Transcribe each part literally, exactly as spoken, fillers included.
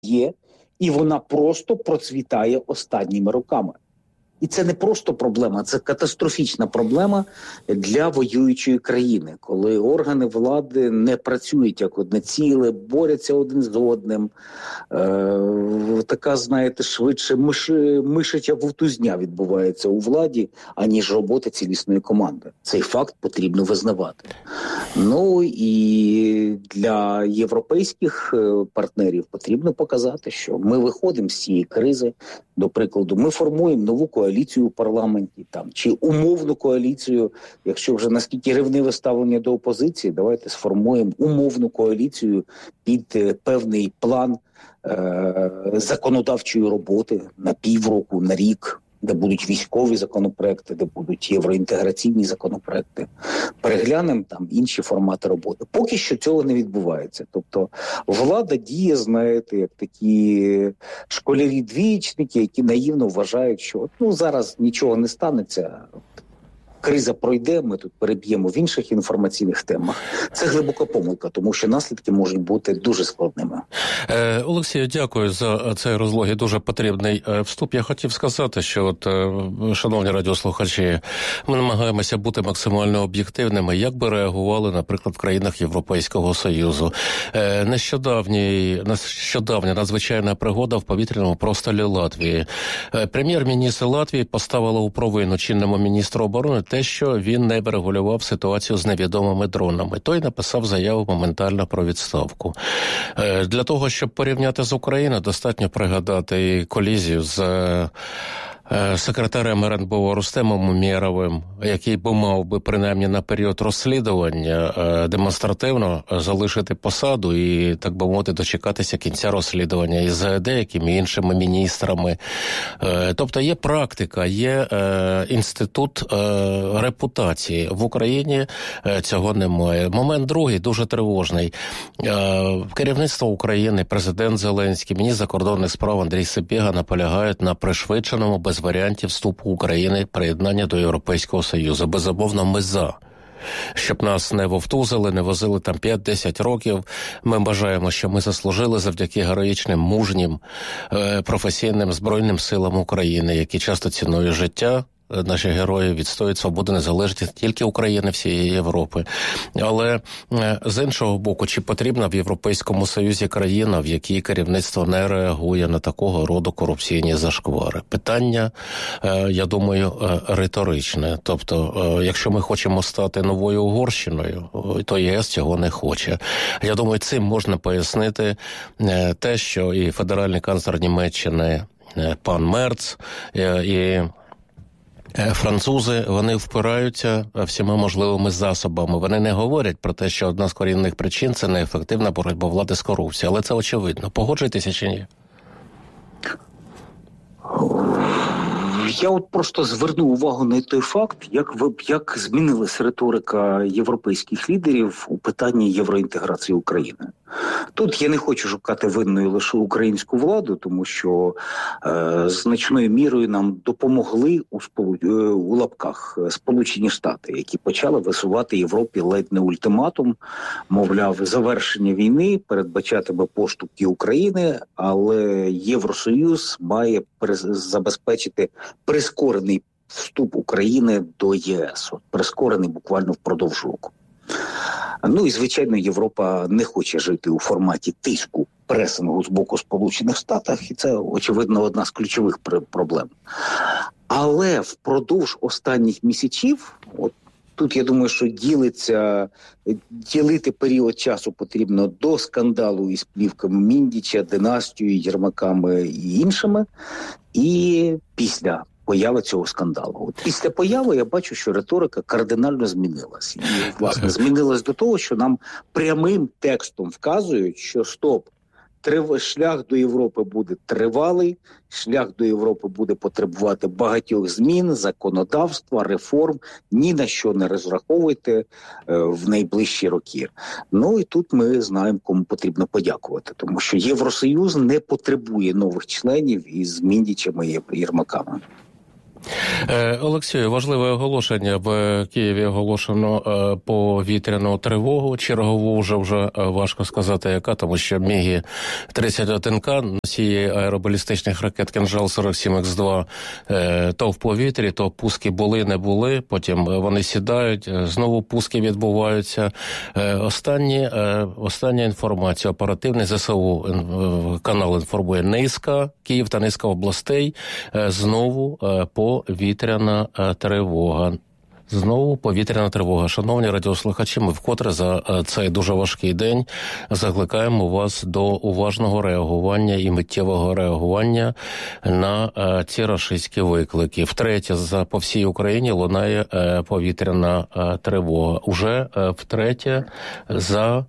є, і вона просто процвітає останніми роками. І це не просто проблема, це катастрофічна проблема для воюючої країни, коли органи влади не працюють як одне ціле, борються один з одним. Е, така, знаєте, швидше миш, мишача вовтузня відбувається у владі, аніж робота цілісної команди. Цей факт потрібно визнавати. Ну і для європейських партнерів потрібно показати, що ми виходимо з цієї кризи. До прикладу, ми формуємо нову коаліцію у парламенті, там, чи умовну коаліцію, якщо вже наскільки ревниве ставлення до опозиції, давайте сформуємо умовну коаліцію під е, певний план е, законодавчої роботи на півроку, на рік, де будуть військові законопроекти, де будуть євроінтеграційні законопроекти. Переглянемо там інші формати роботи. Поки що цього не відбувається. Тобто влада діє, знаєте, як такі школярі-двічники, які наївно вважають, що ну зараз нічого не станеться, криза пройде, ми тут переб'ємо в інших інформаційних темах. Це глибока помилка, тому що наслідки можуть бути дуже складними. Е, Олексію, дякую за цей розлогий, дуже потрібний вступ. Я хотів сказати, що, от, шановні радіослухачі, ми намагаємося бути максимально об'єктивними. Як би реагували, наприклад, в країнах Європейського Союзу? Е, нещодавній, нещодавня надзвичайна пригода в повітряному просторі Латвії. Е, прем'єр-міністр Латвії поставила у провину чинному міністру оборони те, що він не врегулював ситуацію з невідомими дронами. Той написав заяву моментально про відставку. Е, для того, щоб порівняти з Україною, достатньо пригадати колізію з секретарем ер ен бе о Рустемом Умєровим, який би мав би принаймні на період розслідування демонстративно залишити посаду і, так би мовити, дочекатися кінця розслідування із деякими іншими міністрами. Тобто є практика, є інститут репутації. В Україні цього немає. Момент другий, дуже тривожний. Керівництво України, президент Зеленський, міністр закордонних справ Андрій Сибіга наполягають на пришвидшеному, без варіантів вступу України, приєднання до Європейського Союзу. Безумовно, ми за. Щоб нас не вовтузили, не возили там п'ять-десять років. Ми бажаємо, що ми заслужили завдяки героїчним, мужнім, професійним Збройним силам України, які часто ціною життя наші герої відстоюють свободу, незалежність тільки України, всієї Європи. Але з іншого боку, чи потрібна в Європейському Союзі країна, в якій керівництво не реагує на такого роду корупційні зашквари? Питання, я думаю, риторичне. Тобто, якщо ми хочемо стати новою Угорщиною, то ЄС цього не хоче. Я думаю, цим можна пояснити те, що і федеральний канцлер Німеччини пан Мерц, і французи, вони впираються всіма можливими засобами. Вони не говорять про те, що одна з корінних причин – це неефективна боротьба влади з корупцією. Але це очевидно. Погоджуєтеся чи ні? Я от просто зверну увагу на той факт, як, як змінилась риторика європейських лідерів у питанні євроінтеграції України. Тут я не хочу шукати винною лише українську владу, тому що е, значною мірою нам допомогли у, сполу... у лапках Сполучені Штати, які почали висувати Європі ледь не ультиматум, мовляв, завершення війни передбачатиме поступки України, але Євросоюз має забезпечити прискорений вступ України до ЄС. От, прискорений буквально впродовж року. Ну і, звичайно, Європа не хоче жити у форматі тиску, пресингу з боку Сполучених Штатів, і це, очевидно, одна з ключових проблем. Але впродовж останніх місяців, от тут, я думаю, що ділиться, ділити період часу потрібно до скандалу із плівками Міндіча, династією, Єрмаками і іншими, і після появи цього скандалу. От після появи я бачу, що риторика кардинально змінилась. І, власне, змінилась до того, що нам прямим текстом вказують, що стоп, трив... шлях до Європи буде тривалий, шлях до Європи буде потребувати багатьох змін, законодавства, реформ, ні на що не розраховуйте е, в найближчі роки. Ну і тут ми знаємо, кому потрібно подякувати, тому що Євросоюз не потребує нових членів із Міндічами і Єрмаками. Олексію, важливе оголошення. В Києві оголошено повітряну тривогу. Чергову вже вже важко сказати, яка, тому що Міг тридцять один К, носії аеробалістичних ракет «Кинжал сорок сім ікс два», то в повітрі, то пуски були, не були, потім вони сідають, знову пуски відбуваються. Останні, остання інформація, оперативний ЗСУ канал інформує, низка Київ та низка областей знову повітряна тривога. Знову повітряна тривога. Шановні радіослухачі, ми вкотре за цей дуже важкий день закликаємо вас до уважного реагування і миттєвого реагування на ці рашистські виклики. Втретє за по всій Україні лунає повітряна тривога. Уже втретє за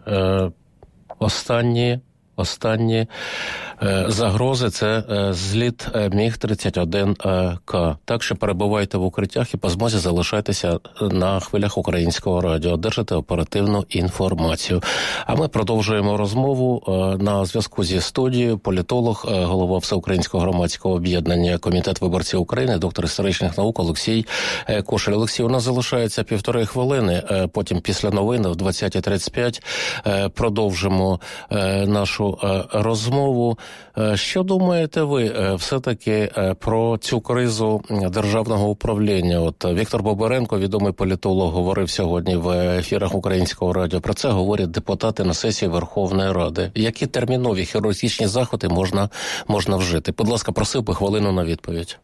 останні Останні е, загрози – це е, зліт е, Міг тридцять один К. Так що перебувайте в укриттях і по змозі залишайтеся на хвилях українського радіо. Одержите оперативну інформацію. А ми продовжуємо розмову. Е, на зв'язку зі студією політолог, е, голова Всеукраїнського громадського об'єднання Комітет виборців України, доктор історичних наук Олексій е, Кошель. Олексій, у нас залишається півтори хвилини. Е, потім після новин в двадцята тридцять п'ять е, продовжимо е, нашу розмову. Що думаєте ви все-таки про цю кризу державного управління? От Віктор Боберенко, відомий політолог, говорив сьогодні в ефірах Українського радіо. Про це говорять депутати на сесії Верховної Ради. Які термінові хірургічні заходи можна, можна вжити? Будь ласка, просив би хвилину на відповідь.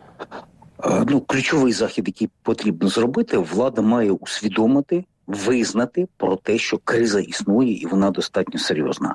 Ну, ключовий захід, який потрібно зробити, влада має усвідомити, визнати про те, що криза існує і вона достатньо серйозна.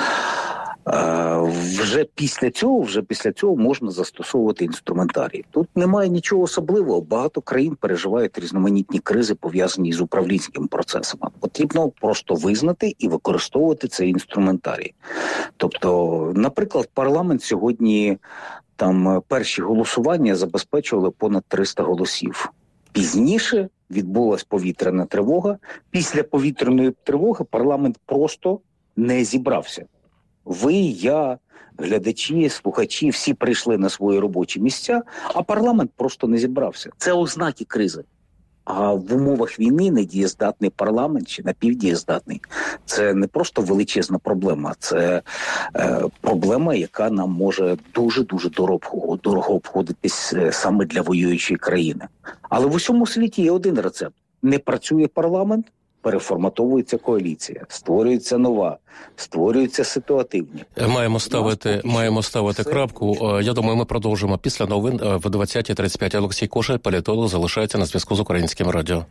Е, вже після цього, вже після цього можна застосовувати інструментарій. Тут немає нічого особливого. Багато країн переживають різноманітні кризи, пов'язані з управлінськими процесами. Потрібно просто визнати і використовувати цей інструментарій. Тобто, наприклад, парламент сьогодні, там перші голосування забезпечували понад триста голосів. Пізніше відбулась повітряна тривога. Після повітряної тривоги парламент просто не зібрався. Ви, я, глядачі, слухачі, всі прийшли на свої робочі місця, а парламент просто не зібрався. Це ознаки кризи. А в умовах війни недієздатний парламент чи напівдієздатний – це не просто величезна проблема, це е, проблема, яка нам може дуже-дуже дорого, дорого обходитись саме для воюючої країни. Але в усьому світі є один рецепт. Не працює парламент, переформатовується коаліція, створюється нова, створюються ситуативні. Маємо ставити, маємо ставити крапку. Я думаю, ми продовжимо після новин в двадцята тридцять п'ять. Олексій Кошель, політолог, залишається на зв'язку з Українським радіо.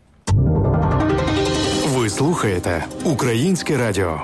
Ви слухаєте Українське радіо.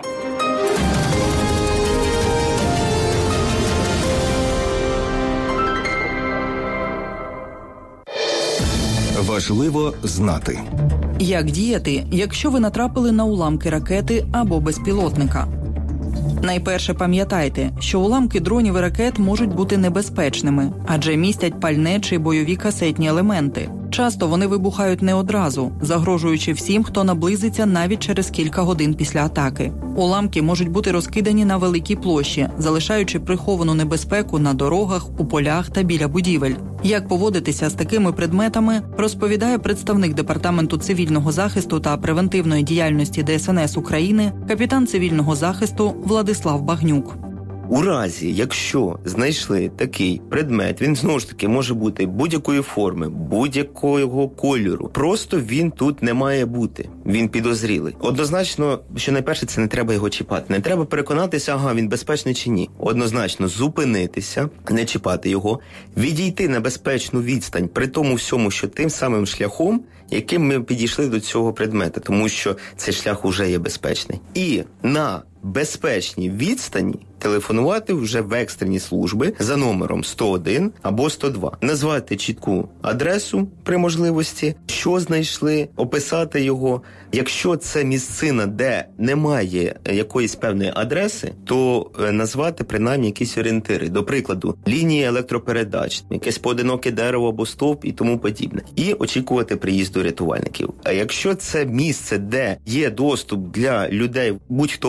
Важливо знати. Як діяти, якщо ви натрапили на уламки ракети або безпілотника? Найперше пам'ятайте, що уламки дронів і ракет можуть бути небезпечними, адже містять пальне чи бойові касетні елементи. Часто вони вибухають не одразу, загрожуючи всім, хто наблизиться навіть через кілька годин після атаки. Уламки можуть бути розкидані на великій площі, залишаючи приховану небезпеку на дорогах, у полях та біля будівель. Як поводитися з такими предметами, розповідає представник Департаменту цивільного захисту та превентивної діяльності Де Ес Ен Ес України, капітан цивільного захисту Владислав Багнюк. У разі, якщо знайшли такий предмет, він знову ж таки може бути будь-якої форми, будь-якого кольору. Просто він тут не має бути. Він підозрілий. Однозначно, що найперше, це не треба його чіпати. Не треба переконатися, ага, він безпечний чи ні. Однозначно, зупинитися, не чіпати його, відійти на безпечну відстань, при тому всьому, що тим самим шляхом, яким ми підійшли до цього предмета, тому що цей шлях уже є безпечний. І на безпечній відстані телефонувати вже в екстрені служби за номером сто один або сто два. Назвати чітку адресу при можливості, що знайшли, описати його. Якщо це місцина, де немає якоїсь певної адреси, то назвати принаймні якісь орієнтири. До прикладу, лінії електропередач, якесь поодиноке дерево або стовп і тому подібне. І очікувати приїзду рятувальників. А якщо це місце, де є доступ для людей, будь-хто може до нього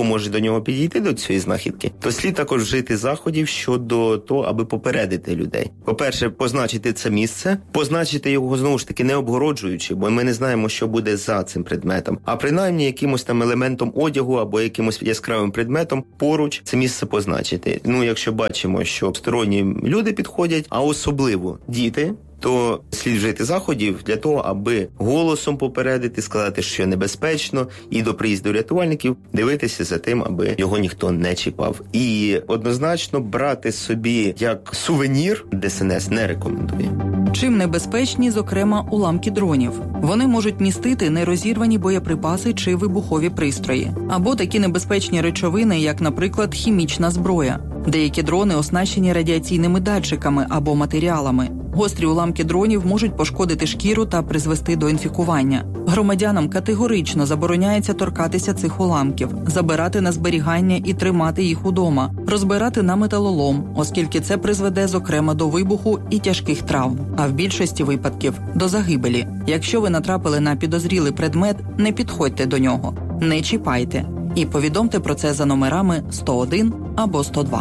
нього підійти до цієї знахідки, то слід також вжити заходів щодо того, аби попередити людей. По-перше, позначити це місце, позначити його, знову ж таки, не обгороджуючи, бо ми не знаємо, що буде за цим предметом, а принаймні якимось там елементом одягу або якимось яскравим предметом поруч це місце позначити. Ну, якщо бачимо, що сторонні люди підходять, а особливо діти, то слід вжити заходів для того, аби голосом попередити, сказати, що небезпечно, і до приїзду рятувальників дивитися за тим, аби його ніхто не чіпав. І однозначно брати собі як сувенір Де Ес Ен Ес не рекомендує. Чим небезпечні, зокрема, уламки дронів? Вони можуть містити нерозірвані боєприпаси чи вибухові пристрої, або такі небезпечні речовини, як, наприклад, хімічна зброя. Деякі дрони оснащені радіаційними датчиками або матеріалами. Гострі уламки дронів можуть пошкодити шкіру та призвести до інфікування. Громадянам категорично забороняється торкатися цих уламків, забирати на зберігання і тримати їх удома, розбирати на металолом, оскільки це призведе, зокрема, до вибуху і тяжких травм, а в більшості випадків – до загибелі. Якщо ви натрапили на підозрілий предмет, не підходьте до нього, не чіпайте. І повідомте про це за номерами сто один або сто два.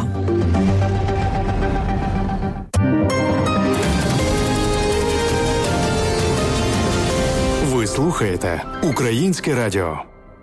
Ви слухаєте Українське радіо.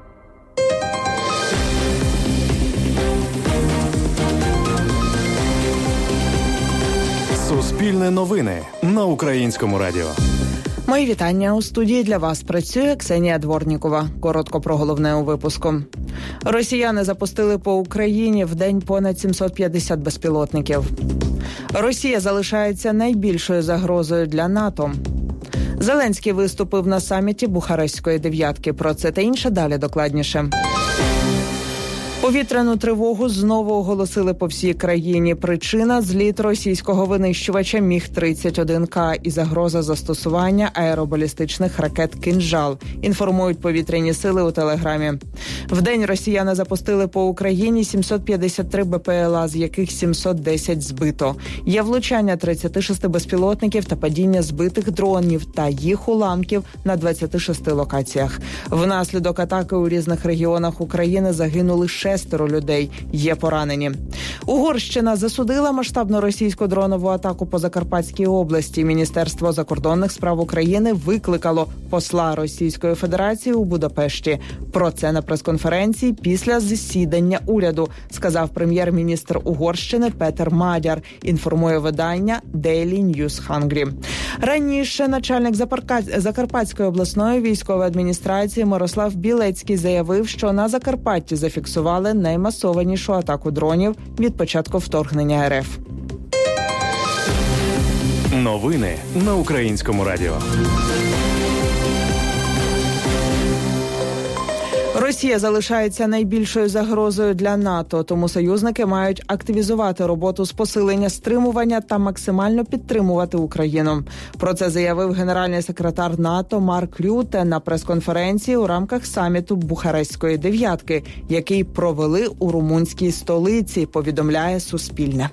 Суспільне новини на Українському радіо. Мої вітання. У студії для вас працює Ксенія Дворнікова. Коротко про головне у випуску. Росіяни запустили по Україні в день понад сімсот п'ятдесят безпілотників. Росія залишається найбільшою загрозою для НАТО. Зеленський виступив на саміті Бухарестської дев'ятки. Про це та інше далі докладніше. Повітряну тривогу знову оголосили по всій країні. Причина – зліт російського винищувача Міг тридцять один К і загроза застосування аеробалістичних ракет «Кинжал», інформують повітряні сили у Телеграмі. Вдень росіяни запустили по Україні сімсот п'ятдесят три Бе Пе Ел А, з яких сімсот десять збито. Є влучання тридцяти шести безпілотників та падіння збитих дронів та їх уламків на двадцяти шести локаціях. Внаслідок атаки у різних регіонах України загинули шестеро людей, є поранені. Угорщина засудила масштабну російську дронову атаку по Закарпатській області. Міністерство закордонних справ України викликало посла Російської Федерації у Будапешті. Про це на прес-конференції після засідання уряду сказав прем'єр-міністр Угорщини Петер Мадяр, інформує видання Daily News Hungary. Раніше начальник Закарпатської обласної військової адміністрації Мирослав Білецький заявив, що на Закарпатті зафіксували наймасованішу атаку дронів від початку вторгнення Ер Еф. Новини на Українському радіо. Росія залишається найбільшою загрозою для НАТО, тому союзники мають активізувати роботу з посилення стримування та максимально підтримувати Україну. Про це заявив генеральний секретар НАТО Марк Рюте на прес-конференції у рамках саміту Бухарестської дев'ятки, який провели у румунській столиці, повідомляє Суспільне.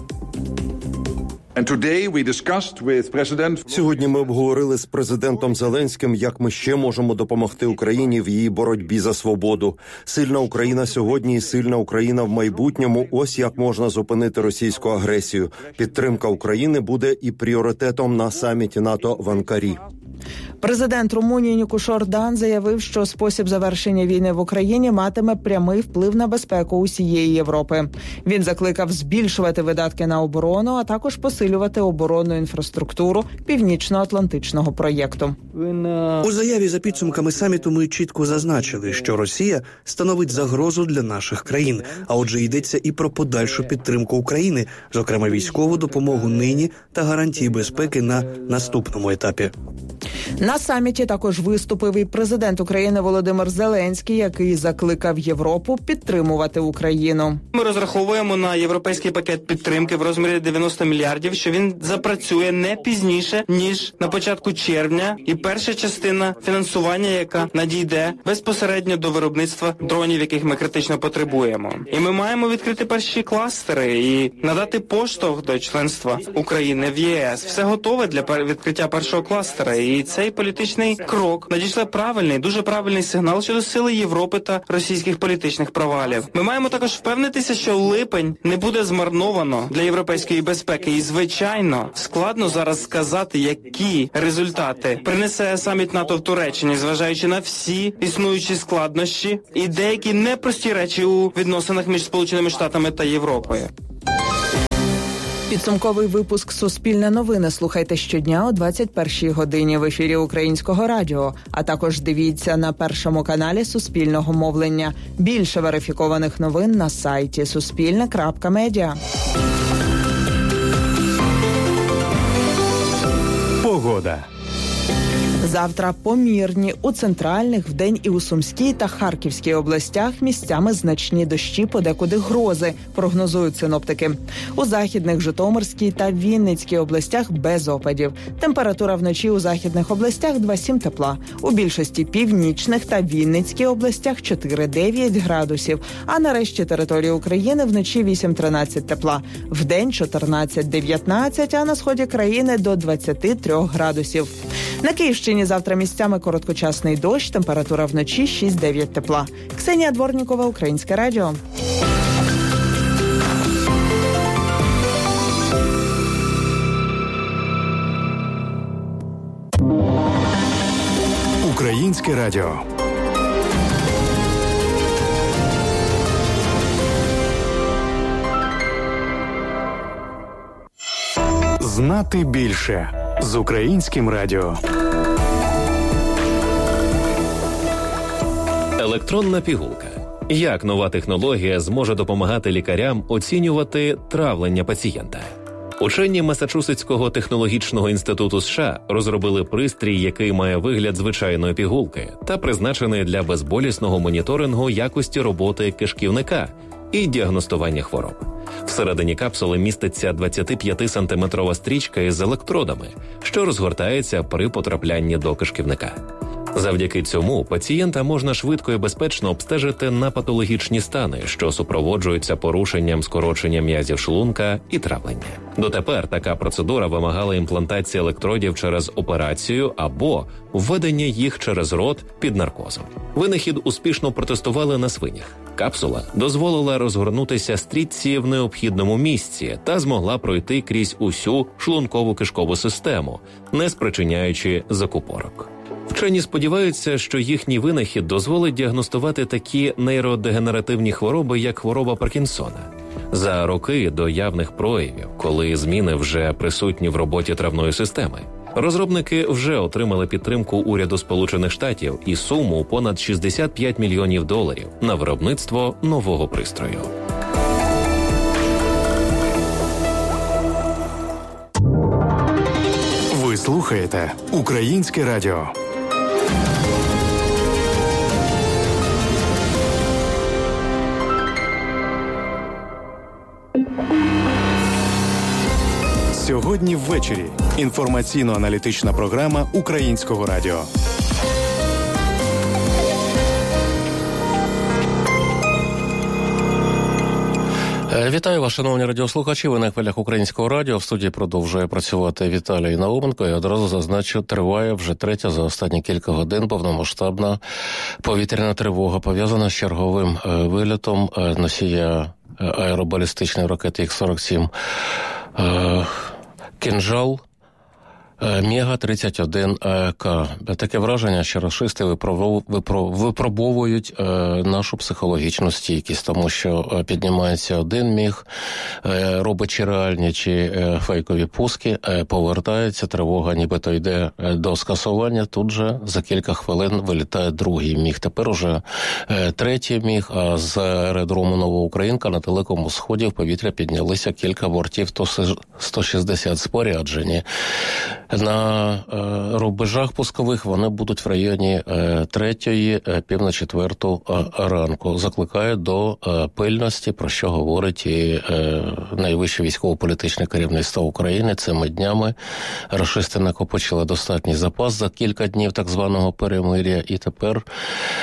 Сьогодні ми обговорили з президентом Зеленським, як ми ще можемо допомогти Україні в її боротьбі за свободу. Сильна Україна сьогодні і сильна Україна в майбутньому – ось як можна зупинити російську агресію. Підтримка України буде і пріоритетом на саміті НАТО в Анкарі. Президент Румунії Нікуш Ордан заявив, що спосіб завершення війни в Україні матиме прямий вплив на безпеку усієї Європи. Він закликав збільшувати видатки на оборону, а також посилювати оборонну інфраструктуру Північно-Атлантичного проєкту. У заяві за підсумками саміту ми чітко зазначили, що Росія становить загрозу для наших країн, а отже йдеться і про подальшу підтримку України, зокрема військову допомогу нині та гарантії безпеки на наступному етапі. На саміті також виступив і президент України Володимир Зеленський, який закликав Європу підтримувати Україну. Ми розраховуємо на європейський пакет підтримки в розмірі дев'яносто мільярдів, що він запрацює не пізніше, ніж на початку червня, і перша частина фінансування, яка надійде безпосередньо до виробництва дронів, яких ми критично потребуємо. І ми маємо відкрити перші кластери і надати поштовх до членства України в Є Ес. Все готове для відкриття першого кластера, і цей політичний крок, надійшли правильний, дуже правильний сигнал щодо сили Європи та російських політичних провалів. Ми маємо також впевнитися, що липень не буде змарновано для європейської безпеки. І, звичайно, складно зараз сказати, які результати принесе саміт НАТО в Туреччині, зважаючи на всі існуючі складнощі і деякі непрості речі у відносинах між Сполученими Штатами та Європою. Підсумковий випуск «Суспільне новини» слухайте щодня о двадцять першій годині в ефірі Українського радіо, а також дивіться на Першому каналі Суспільного мовлення. Більше верифікованих новин на сайті суспільне крапка медіа. Погода. Завтра помірні у центральних, вдень і у Сумській та Харківській областях місцями значні дощі, подекуди грози, прогнозують синоптики. У західних, Житомирській та Вінницькій областях без опадів. Температура вночі у західних областях два-сім тепла. У більшості північних та Вінницькій областях чотири-дев'ять градусів. А на решті території України вночі вісім-тринадцять тепла. Вдень чотирнадцять-дев'ятнадцять, а на сході країни до двадцять три градусів. На Київщині завтра місцями короткочасний дощ, температура вночі шість-дев'ять тепла. Ксенія Дворнікова, Українське радіо. Українське радіо. Знати більше з Українським радіо. Електронна пігулка. Як нова технологія зможе допомагати лікарям оцінювати травлення пацієнта? Учені Масачусетського технологічного інституту США розробили пристрій, який має вигляд звичайної пігулки та призначений для безболісного моніторингу якості роботи кишківника і діагностування хвороб. Всередині капсули міститься двадцятип'ятисантиметрова стрічка із електродами, що розгортається при потраплянні до кишківника. Завдяки цьому пацієнта можна швидко і безпечно обстежити на патологічні стани, що супроводжуються порушенням скорочення м'язів шлунка і травлення. Дотепер така процедура вимагала імплантації електродів через операцію або введення їх через рот під наркозом. Винахід успішно протестували на свинях. Капсула дозволила розгорнутися стрічці в необхідному місці та змогла пройти крізь усю шлунково-кишкову систему, не спричиняючи закупорок. Вчені сподіваються, що їхній винахід дозволить діагностувати такі нейродегенеративні хвороби, як хвороба Паркінсона. За роки до явних проявів, коли зміни вже присутні в роботі травної системи, розробники вже отримали підтримку уряду Сполучених Штатів і суму у понад шістдесят п'ять мільйонів доларів на виробництво нового пристрою. Ви слухаєте Українське радіо. Сьогодні ввечері. Інформаційно-аналітична програма Українського радіо. Вітаю вас, шановні радіослухачі. Ви на хвилях Українського радіо. В студії продовжує працювати Віталій Науменко. І одразу зазначу, триває вже третя за останні кілька годин повномасштабна повітряна тривога, пов'язана з черговим вильотом носія аеробалістичної ракети Х сорок сім «Кинжал» Мега тридцять один К. Таке враження, що рашисти випробовують нашу психологічну стійкість, тому що піднімається один міг, робить чи реальні, чи фейкові пуски, повертається, тривога нібито йде до скасування, тут же за кілька хвилин вилітає другий міг. Тепер уже третій міг, а з аеродрому Новоукраїнка на Далекому Сході в повітря піднялися кілька бортів сто шістдесят споряджені. На е, рубежах пускових вони будуть в районі е, третьої, е, пів на четверту е, ранку. Закликає до е, пильності, про що говорить і е, найвище військово-політичне керівництво України. Цими днями рашисти накопичили достатній запас за кілька днів так званого перемир'я, і тепер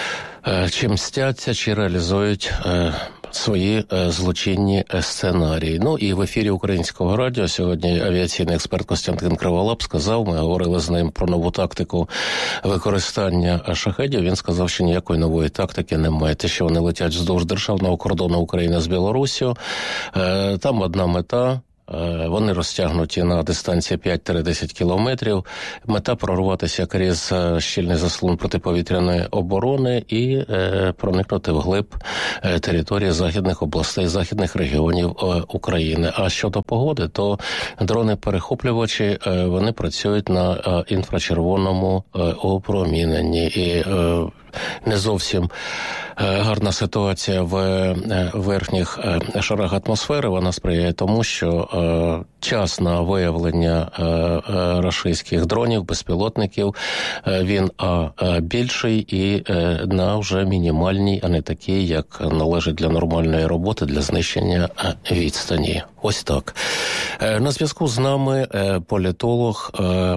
чи мстяться, чи реалізують свої злочинні сценарії. Ну і в ефірі Українського радіо сьогодні авіаційний експерт Костянтин Криволап сказав, ми говорили з ним про нову тактику використання шахедів. Він сказав, що ніякої нової тактики немає. Те, що вони летять вздовж державного кордону України з Білоруссю, там одна мета. Вони розтягнуті на дистанції п'ять-десять кілометрів. Мета прорватися крізь щільний заслон протиповітряної оборони і е, проникнути вглиб е, території західних областей, західних регіонів е, України. А щодо погоди, то дрони-перехоплювачі, е, вони працюють на е, інфрачервоному е, опроміненні. І е, не зовсім гарна ситуація в верхніх шарах атмосфери. Вона сприяє тому, що час на виявлення рашистських дронів, безпілотників, він а більший і на вже мінімальній, а не такий, як належить для нормальної роботи, для знищення відстані. Ось так. На зв'язку з нами політолог,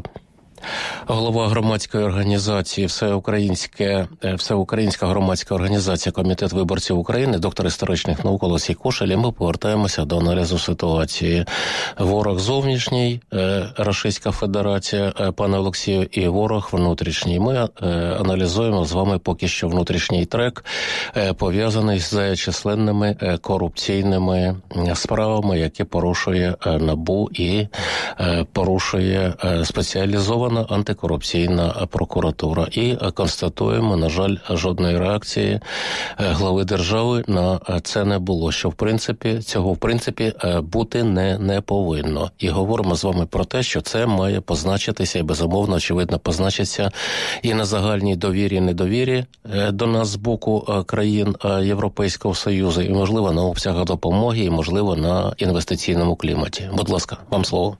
голова громадської організації Всеукраїнське, Всеукраїнська громадська організація Комітет виборців України, доктор історичних наук Олексій Кошель. Ми повертаємося до аналізу ситуації. Ворог зовнішній, Російська Федерація, пане Олексію, і ворог внутрішній. Ми аналізуємо з вами поки що внутрішній трек, пов'язаний з численними корупційними справами, які порушує НАБУ і порушує спеціалізована антикорупційна прокуратура. І констатуємо, на жаль, жодної реакції глави держави на це не було, що в принципі цього в принципі бути не, не повинно. І говоримо з вами про те, що це має позначитися і безумовно, очевидно, позначиться і на загальній довірі і недовірі до нас з боку країн Європейського Союзу, і, можливо, на обсягах допомоги, і, можливо, на інвестиційному кліматі. Будь ласка, вам слово.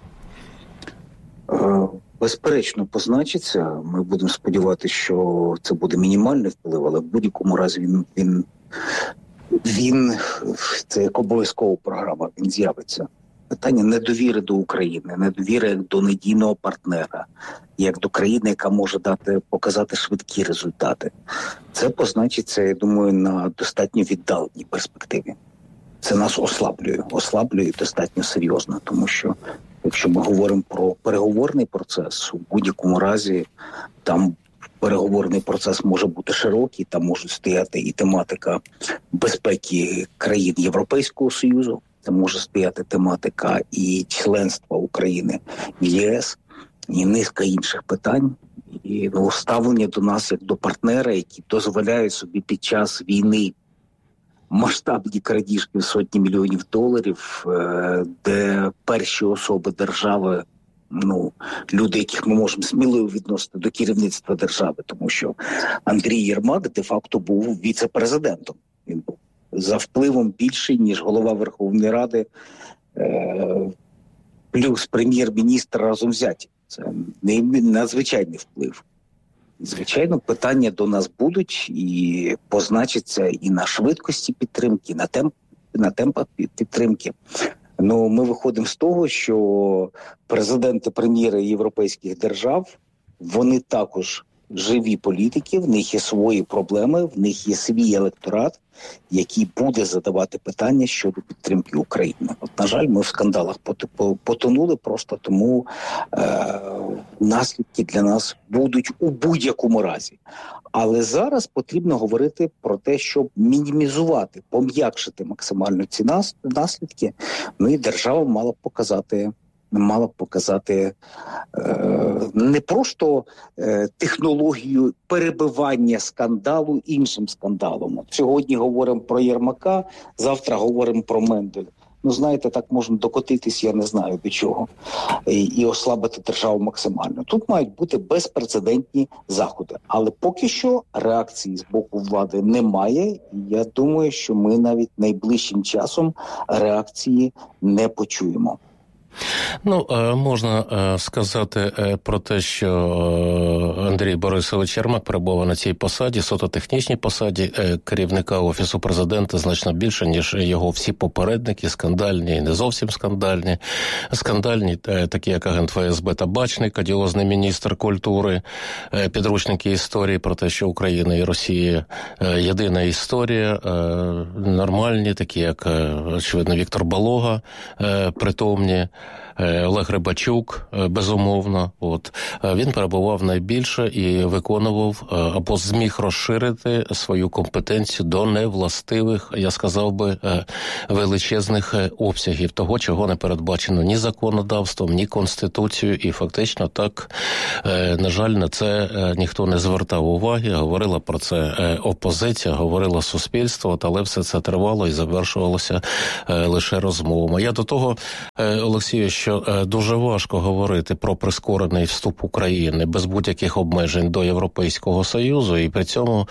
Безперечно, позначиться. Ми будемо сподіватися, що це буде мінімальний вплив, але в будь-якому разі він, він, він це як обов'язкова програма, він з'явиться. Питання недовіри до України, недовіри як до надійного партнера, як до країни, яка може дати, показати швидкі результати. Це позначиться, я думаю, на достатньо віддаленій перспективі. Це нас ослаблює, ослаблює достатньо серйозно, тому що якщо ми говоримо про переговорний процес, у будь-якому разі там переговорний процес може бути широкий, там може стояти і тематика безпеки країн Європейського Союзу, це може стояти тематика і членства України в ЄС, і низка інших питань. І ну, ставлення до нас як до партнера, які дозволяють собі під час війни масштабні крадіжки в сотні мільйонів доларів, де перші особи держави, ну, люди, яких ми можемо сміливо відносити до керівництва держави, тому що Андрій Єрмак де-факто був віце-президентом. Він був за впливом більший, ніж голова Верховної Ради, плюс прем'єр-міністр разом взяті. Це надзвичайний вплив. Звичайно, питання до нас будуть і позначаться і на швидкості підтримки, на темп, на темпах підтримки. Ну, ми виходимо з того, що президенти, прем'єри європейських держав, вони також живі політики, в них є свої проблеми, в них є свій електорат, який буде задавати питання щодо підтримки України. От, на жаль, ми в скандалах потонули, просто тому е- наслідки для нас будуть у будь-якому разі. Але зараз потрібно говорити про те, щоб мінімізувати, пом'якшити максимально ці наслідки. Ну і держава мала б показати мала б показати е, не просто е, технологію перебивання скандалу іншим скандалом. От сьогодні говоримо про Єрмака, завтра говоримо про Менделя. Ну, знаєте, так можна докотитись, я не знаю до чого, і, і ослабити державу максимально. Тут мають бути безпрецедентні заходи. Але поки що реакції з боку влади немає. І я думаю, що ми навіть найближчим часом реакції не почуємо. Ну, можна сказати про те, що Андрій Борисович Єрмак перебував на цій посаді, суто технічній посаді керівника Офісу Президента значно більше, ніж його всі попередники, скандальні і не зовсім скандальні. Скандальні, такі як агент ФСБ Табачник, одіозний міністр культури, підручники історії про те, що Україна і Росія єдина історія, нормальні, такі як, очевидно, Віктор Балога, притомні, Олег Рибачук, безумовно. От. Він перебував найбільше і виконував або зміг розширити свою компетенцію до невластивих, я сказав би, величезних обсягів того, чого не передбачено ні законодавством, ні Конституцією. І фактично так, на жаль, на це ніхто не звертав уваги. Говорила про це опозиція, говорило суспільство, але все це тривало і завершувалося лише розмовами. Я до того, Олексію, що дуже важко говорити про прискорений вступ України без будь-яких обмежень до Європейського Союзу, і при цьому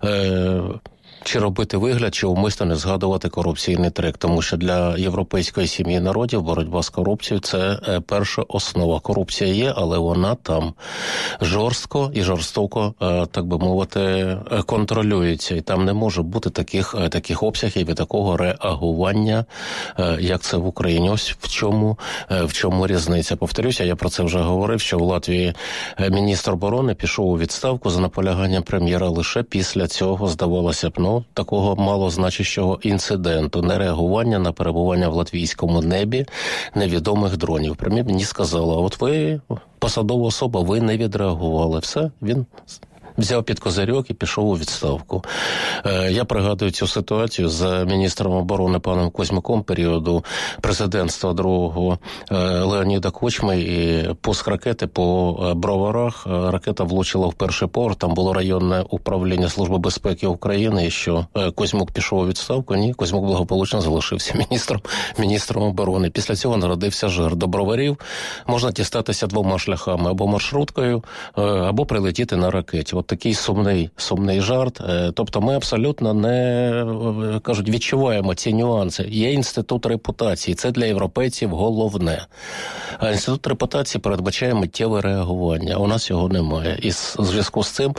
е- чи робити вигляд, чи умисно не згадувати корупційний трек. Тому що для європейської сім'ї народів боротьба з корупцією – це перша основа. Корупція є, але вона там жорстко і жорстоко, так би мовити, контролюється. І там не може бути таких, таких обсягів і такого реагування, як це в Україні. Ось в чому, в чому різниця. Повторюся, я про це вже говорив, що в Латвії міністр оборони пішов у відставку за наполяганням прем'єра лише після цього, здавалося б, ну, такого малозначущого інциденту, нереагування на перебування в латвійському небі невідомих дронів. Прем'єр мені сказала, от ви, посадова особа, ви не відреагували. Все, він взяв під козирьок і пішов у відставку. Я пригадую цю ситуацію з міністром оборони паном Козьмуком періоду президентства другого Леоніда Кучми, і пуск ракети по Броварах. Ракета влучила в перший поверх, там було районне управління Служби безпеки України, і що Козьмук пішов у відставку? Ні, Козьмук благополучно залишився міністром, міністром оборони. Після цього народився жир. До Броварів можна дістатися двома шляхами, або маршруткою, або прилетіти на ракеті. От такий сумний, сумний жарт. Тобто ми абсолютно не, кажуть, відчуваємо ці нюанси. Є інститут репутації, це для європейців головне. А інститут репутації передбачає миттєве реагування. У нас його немає. І з зв'язку з цим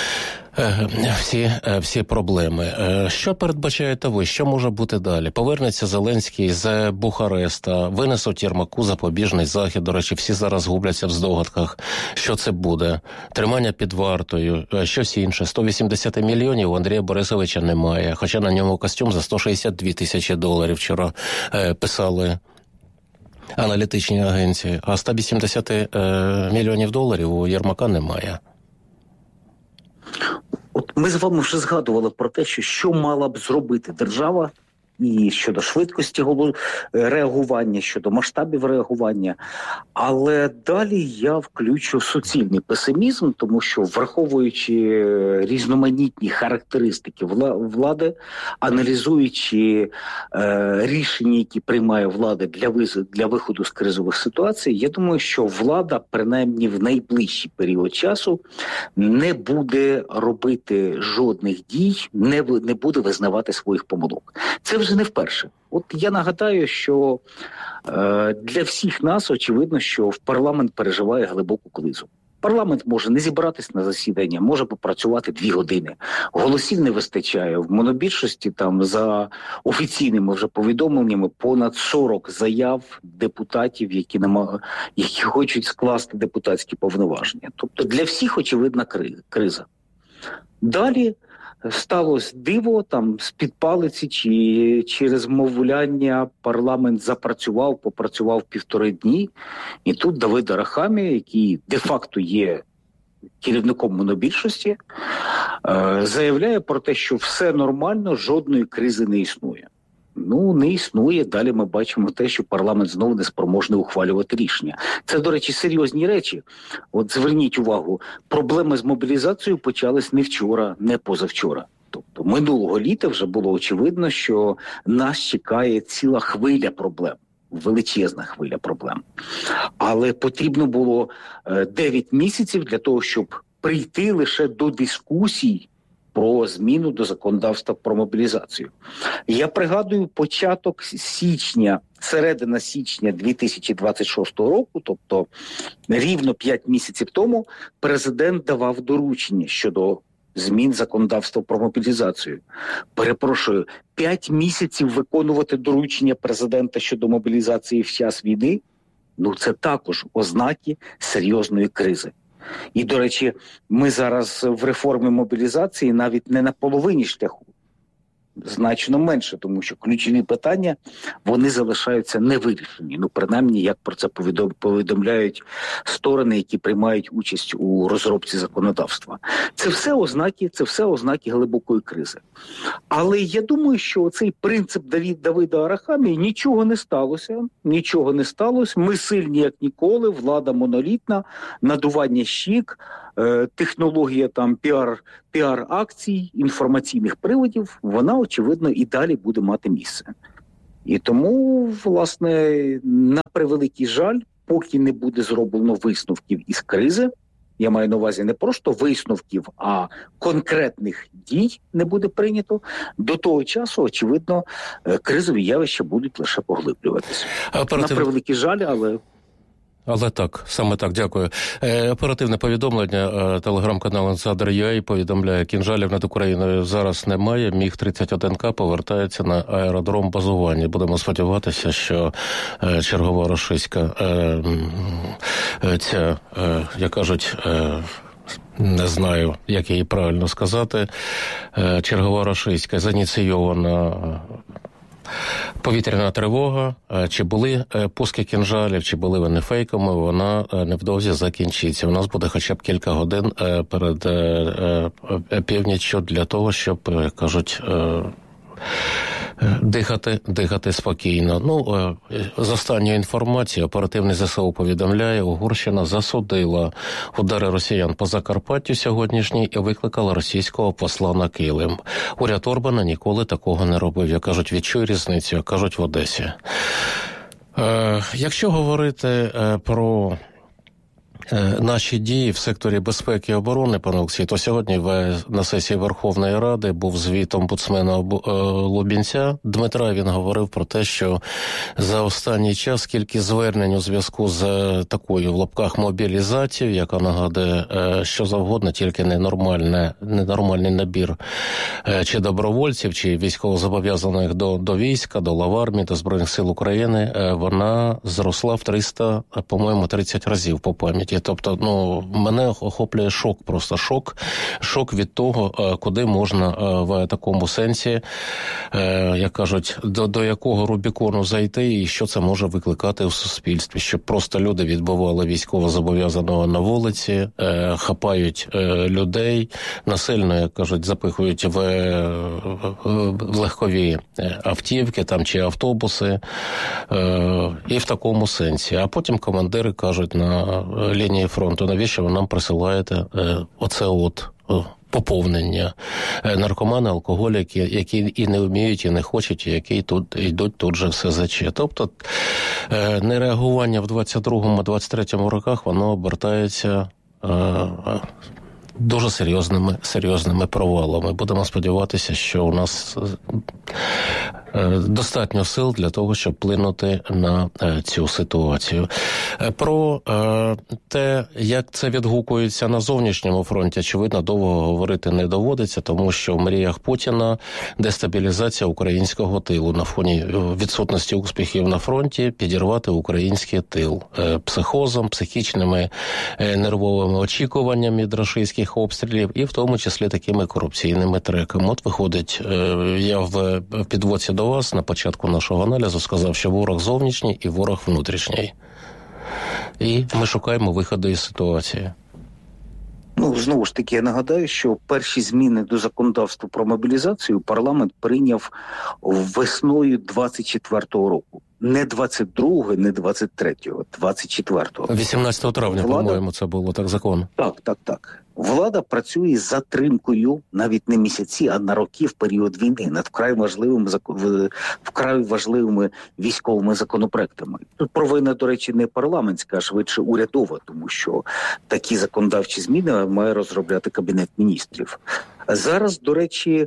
всі, всі проблеми. Що передбачаєте ви? Що може бути далі? Повернеться Зеленський з Бухареста, винесуть Єрмаку запобіжний захід. До речі, всі зараз губляться в здогадках, що це буде. Тримання під вартою, щось інше. сто вісімдесят мільйонів у Андрія Борисовича немає, хоча на ньому костюм за сто шістдесят дві тисячі доларів вчора писали аналітичні агенції. А сто вісімдесят мільйонів доларів у Єрмака немає. От ми з вами вже згадували про те, що що мала б зробити держава і щодо швидкості реагування, щодо масштабів реагування. Але далі я включу суцільний песимізм, тому що, враховуючи різноманітні характеристики влади, аналізуючи е, рішення, які приймає влада для, виз... для виходу з кризових ситуацій, я думаю, що влада, принаймні в найближчий період часу, не буде робити жодних дій, не, не буде визнавати своїх помилок. Це вже не вперше. От я нагадаю, що е, для всіх нас очевидно, що в парламент переживає глибоку кризу. Парламент може не зібратись на засідання, може попрацювати дві години. Голосів не вистачає. В монобільшості там за офіційними вже повідомленнями понад сорок заяв депутатів, які нема... які хочуть скласти депутатські повноваження. Тобто для всіх очевидна криза. Далі сталося диво, там з-під палиці чи через мовляння парламент запрацював, попрацював півтори дні. І тут Давид Арахамія, який де-факто є керівником монобільшості, е- заявляє про те, що все нормально, жодної кризи не існує. Ну, не існує. Далі ми бачимо те, що парламент знову не спроможний ухвалювати рішення. Це, до речі, серйозні речі. От зверніть увагу, проблеми з мобілізацією почались не вчора, не позавчора. Тобто минулого літа вже було очевидно, що нас чекає ціла хвиля проблем. Величезна хвиля проблем. Але потрібно було дев'ять місяців для того, щоб прийти лише до дискусій про зміну до законодавства про мобілізацію. Я пригадую початок січня, середина січня дві тисячі двадцять шостого року, тобто рівно п'ять місяців тому, президент давав доручення щодо змін законодавства про мобілізацію. Перепрошую, п'ять місяців виконувати доручення президента щодо мобілізації в час війни, ну це також ознаки серйозної кризи. І, до речі, ми зараз в реформі мобілізації навіть не на половині шляху. Значно менше, тому що ключові питання, вони залишаються невирішені. Ну, принаймні, як про це повідомляють сторони, які приймають участь у розробці законодавства. Це все ознаки, це все ознаки глибокої кризи. Але я думаю, що цей принцип Давід, Давида Арахамії, нічого не сталося, нічого не сталося. Ми сильні, як ніколи, влада монолітна, надування щік, технологія там піар, піар-акцій, інформаційних приводів, вона, очевидно, і далі буде мати місце. І тому, власне, на превеликий жаль, поки не буде зроблено висновків із кризи, я маю на увазі не просто висновків, а конкретних дій не буде прийнято, до того часу, очевидно, кризові явища будуть лише поглиблюватися. Оператив... На превеликий жаль, але... Але так, саме так, дякую. Е, оперативне повідомлення, е, телеграм-канал Інсайдер.ua повідомляє, кінжалів над Україною зараз немає, Міг тридцять один К повертається на аеродром базування. Будемо сподіватися, що е, чергова рашистська, е, е, ця, е, як кажуть, е, не знаю, як її правильно сказати, е, чергова рашистська, заініційована повітряна тривога, чи були пуски кінжалів, чи були вони фейками, вона невдовзі закінчиться. У нас буде хоча б кілька годин перед північчю для того, щоб, кажуть, дихати, дихати спокійно. Ну, з останньої інформації, оперативний ЗСУ повідомляє, Угорщина засудила удари росіян по Закарпаттю сьогоднішній і викликала російського посла на килим. Уряд Орбана ніколи такого не робив. Як кажуть, відчуй різницю, як кажуть в Одесі. Е, якщо говорити е, про наші дії в секторі безпеки і оборони, пане Олексій, то сьогодні на сесії Верховної Ради був звіт омбудсмена Лубінця Дмитра. Він говорив про те, що за останній час кількість звернень у зв'язку з такою в лапках мобілізацією, яка нагадує що завгодно, тільки ненормальний, ненормальний набір чи добровольців, чи військовозобов'язаних до, до війська, до лав армії, до Збройних сил України, вона зросла в триста, по-моєму, тридцять разів по пам'яті. Тобто, ну, мене охоплює шок, просто шок. Шок від того, куди можна в такому сенсі, як кажуть, до, до якого Рубікону зайти і що це може викликати в суспільстві. Щоб просто люди відбували військовозобов'язаного на вулиці, хапають людей, насильно, як кажуть, запихують в, в легкові автівки там, чи автобуси. І в такому сенсі. А потім командири кажуть на лінії фронту, навіщо ви нам присилаєте е, оце от о, поповнення е, наркомани, алкоголіки, які і не вміють, і не хочуть, і які тут йдуть тут же в С З Ч. Тобто е, нереагування в двадцять другому - двадцять третьому роках, воно обертається е, дуже серйозними, серйозними провалами. Будемо сподіватися, що у нас достатньо сил для того, щоб вплинути на цю ситуацію. Про те, як це відгукується на зовнішньому фронті, очевидно, довго говорити не доводиться, тому що в мріях Путіна дестабілізація українського тилу на фоні відсутності успіхів на фронті, підірвати український тил психозом, психічними нервовими очікуваннями від рашистських обстрілів і в тому числі такими корупційними треками. От виходить, я в підводці до вас на початку нашого аналізу сказав, що ворог зовнішній і ворог внутрішній. І ми шукаємо виходу із ситуації. Ну, знову ж таки, я нагадаю, що перші зміни до законодавства про мобілізацію парламент прийняв весною двадцять четвертого року. Не двадцять другого, не двадцять третього, двадцять четвертого. вісімнадцятого травня, Влада... по-моєму, це було так закон. Так, так, так. Влада працює з затримкою навіть не місяці, а на роки в період війни над вкрай важливими, вкрай важливими військовими законопроектами. Тут провина, до речі, не парламентська, а швидше урядова, тому що такі законодавчі зміни має розробляти Кабінет міністрів. Зараз, до речі,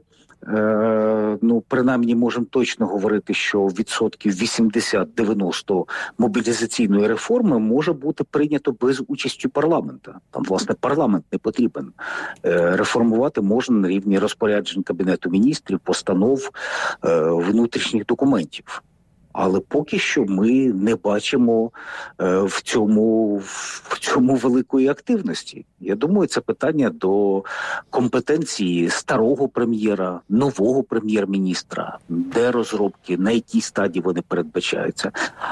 е, ну, принаймні можемо точно говорити, що відсотків вісімдесят-дев'яносто мобілізаційної реформи може бути прийнято без участі парламенту. Там, власне, парламент не потрібен. Е, реформувати можна на рівні розпоряджень Кабінету міністрів, постанов, е, внутрішніх документів. Але поки що ми не бачимо е, в цьому в цьому великої активності. Я думаю, це питання до компетенції старого прем'єра, нового прем'єр-міністра, де розробки, на якій стадії вони передбачаються.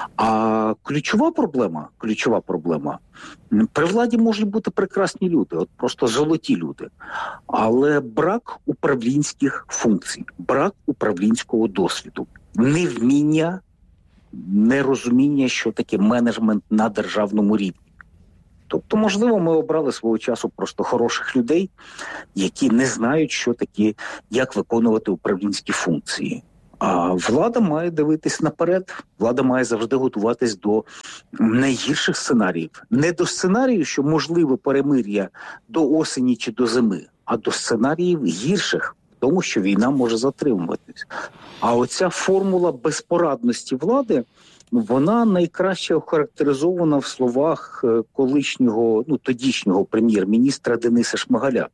А ключова проблема, ключова проблема, при владі можуть бути прекрасні люди, от просто золоті люди, але брак управлінських функцій, брак управлінського досвіду, невміння, нерозуміння, що таке менеджмент на державному рівні. Тобто, можливо, ми обрали свого часу просто хороших людей, які не знають, що таке, як виконувати управлінські функції. А влада має дивитись наперед, влада має завжди готуватись до найгірших сценаріїв. Не до сценарію, що можливе перемир'я до осені чи до зими, а до сценаріїв гірших, тому що війна може затримуватись. А оця формула безпорадності влади, вона найкраще охарактеризована в словах колишнього, ну, тодішнього прем'єр-міністра Дениса Шмигаля.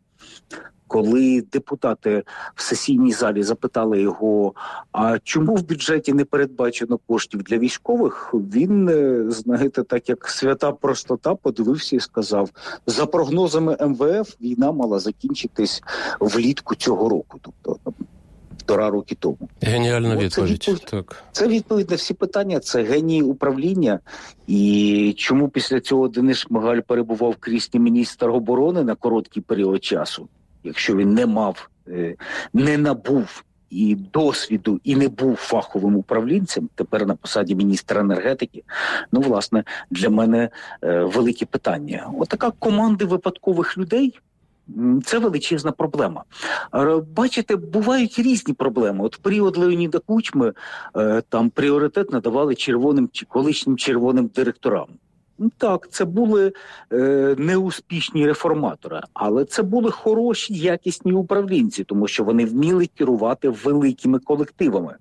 Коли депутати в сесійній залі запитали його, а чому в бюджеті не передбачено коштів для військових, він, знаєте, так як свята простота, подивився і сказав, за прогнозами ем ве еф війна мала закінчитись влітку цього року, тобто півтора роки тому. Геніальна От відповідь. Це відповідь, так. це відповідь на всі питання, це геній управління. І чому після цього Денис Шмигаль перебував в кріслі міністра оборони на короткий період часу, якщо він не мав, не набув і досвіду, і не був фаховим управлінцем, тепер на посаді міністра енергетики, ну, власне, для мене е, велике питання. Отака команда випадкових людей – це величезна проблема. Бачите, бувають різні проблеми. От в період Леоніда Кучми е, там пріоритет надавали червоним, колишнім червоним директорам. Так, це були е, неуспішні реформатори, але це були хороші, якісні управлінці, тому що вони вміли керувати великими колективами.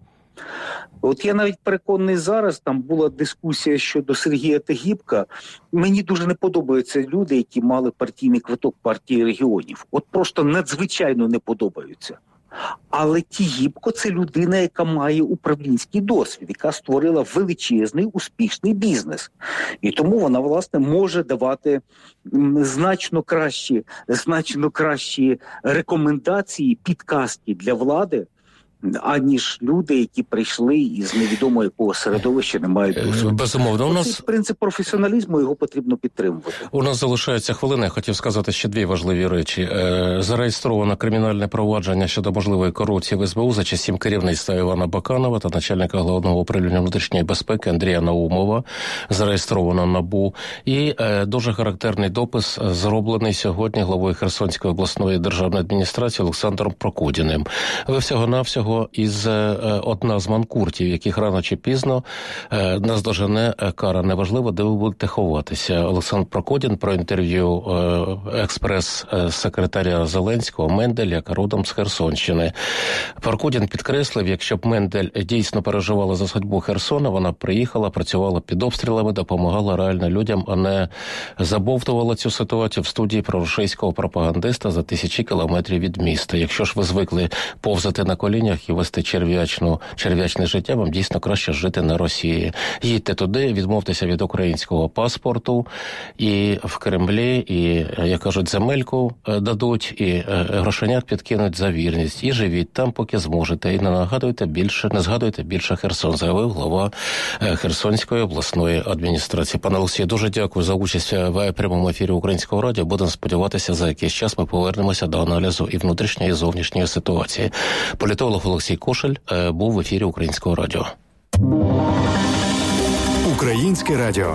От я навіть переконаний зараз, там була дискусія щодо Сергія Тегібка. Мені дуже не подобаються люди, які мали партійний квиток партії регіонів. От просто надзвичайно не подобаються. Але Тігіпко – це людина, яка має управлінський досвід, яка створила величезний, успішний бізнес. І тому вона, власне, може давати значно кращі, значно кращі рекомендації, підказки для влади, аніж люди, які прийшли із невідомо якого середовища, не мають досвіду. Безумовно. У нас... Цей принцип професіоналізму, його потрібно підтримувати. У нас залишається хвилина. Я хотів сказати ще дві важливі речі. Зареєстровано кримінальне провадження щодо можливої корупції в ес бе у за часів керівництва Івана Баканова та начальника Головного управління внутрішньої безпеки Андрія Наумова. Зареєстровано НАБУ. І дуже характерний допис, зроблений сьогодні главою Херсонської обласної державної адміністрації Олександром Прокудіним. Ви всього-навсього із одна з манкуртів, яких рано чи пізно наздожене кара. Неважливо, де ви будете ховатися. Олександр Прокудін про інтерв'ю експрес-секретаря Зеленського Мендель, яка родом з Херсонщини. Прокудін підкреслив, якщо б Мендель дійсно переживала за судьбу Херсона, вона приїхала, працювала під обстрілами, допомагала реально людям, а не забовтувала цю ситуацію в студії проросійського пропагандиста за тисячі кілометрів від міста. Якщо ж ви звикли повзати на колінях і вести черв'ячну, черв'ячне життя, вам дійсно краще жити на Росії. Їдьте туди, відмовтеся від українського паспорту, і в Кремлі, і, як кажуть, земельку дадуть, і грошенят підкинуть за вірність. І живіть там, поки зможете. І не нагадуйте більше, не згадуйте більше Херсон, заявив глава Херсонської обласної адміністрації. Пане Олексію, дуже дякую за участь в прямому ефірі Українського радіо. Будемо сподіватися, за якийсь час ми повернемося до аналізу і внутрішньої, і зовнішньої ситуації. Політолог Олексій Кошель був в ефірі Українського радіо. Українське радіо.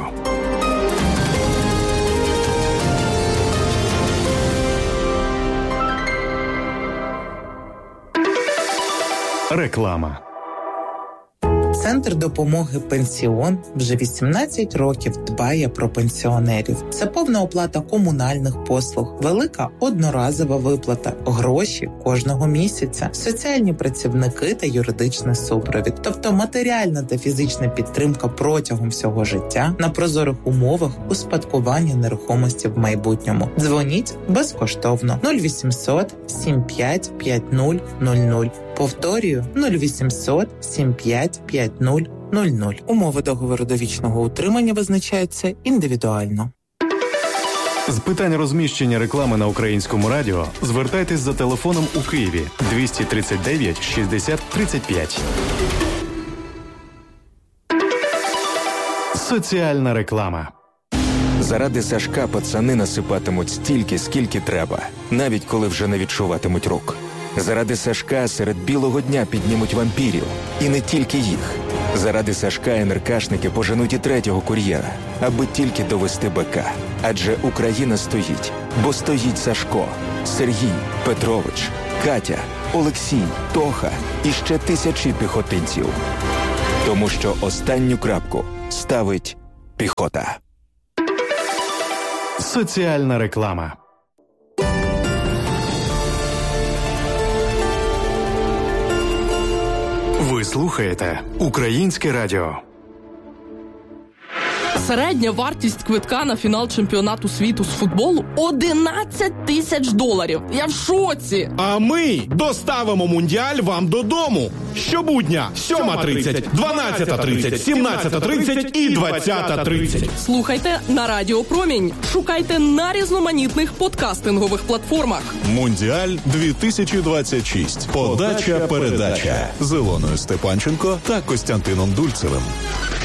Реклама. Центр допомоги «Пенсіон» вже вісімнадцять років дбає про пенсіонерів. Це повна оплата комунальних послуг, велика одноразова виплата, гроші кожного місяця, соціальні працівники та юридичний супровід. Тобто матеріальна та фізична підтримка протягом всього життя на прозорих умовах успадкування нерухомості в майбутньому. Дзвоніть безкоштовно нуль вісімсот сім п'ять п'ять нуль нуль нуль. Повторюю, нуль вісімсот сім п'ять п'ять нуль нуль нуль. Умови договору довічного утримання визначаються індивідуально. З питань розміщення реклами на Українському радіо звертайтесь за телефоном у Києві двісті тридцять дев'ять шістдесят тридцять п'ять. Соціальна реклама. Заради Сашка пацани насипатимуть стільки, скільки треба, навіть коли вже не відчуватимуть рук. Заради Сашка серед білого дня піднімуть вампірів. І не тільки їх. Заради Сашка НРКшники поженуть і третього кур'єра, аби тільки довести БК. Адже Україна стоїть, бо стоїть Сашко, Сергій, Петрович, Катя, Олексій, Тоха і ще тисячі піхотинців. Тому що останню крапку ставить піхота. Соціальна реклама. Ви слухаєте Українське радіо. Середня вартість квитка на фінал чемпіонату світу з футболу – одинадцять тисяч доларів. Я в шоці! А ми доставимо Мундіаль вам додому. Щобудня сьома тридцять, дванадцята тридцять, сімнадцята тридцять і двадцята тридцять. Слухайте на Радіо Промінь. Шукайте на різноманітних подкастингових платформах. Мундіаль дві тисячі двадцять шість. Подача-передача з Ілоною Степанченко та Костянтином Дульцевим.